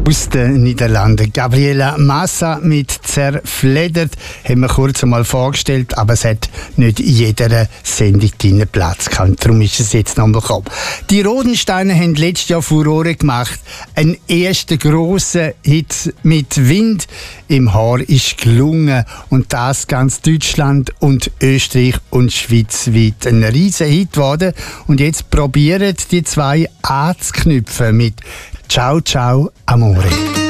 Aus den Niederlanden. Gabriela Massa mit «Zerfleddert» haben wir kurz einmal vorgestellt, aber es hat nicht in jeder Sendung deinen Platz gehabt. Darum ist es jetzt nochmal gekommen. Die Rodensteiner haben letztes Jahr Furore gemacht. Ein erster grosser Hit mit «Wind im Haar» ist gelungen. Und das ganz Deutschland und Österreich und Schweiz weit. Ein riesen Hit geworden. Und jetzt probieren die zwei anzuknüpfen mit «Ciao, ciao, amore».